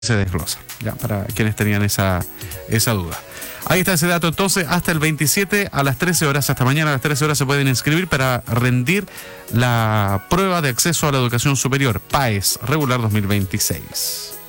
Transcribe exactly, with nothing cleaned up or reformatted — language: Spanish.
se desglosa, ya, para quienes tenían esa, esa duda. Ahí está ese dato. Entonces, hasta el veintisiete a las trece horas, hasta mañana a las trece horas se pueden inscribir para rendir la prueba de acceso a la educación superior, PAES, regular dos mil veintiséis.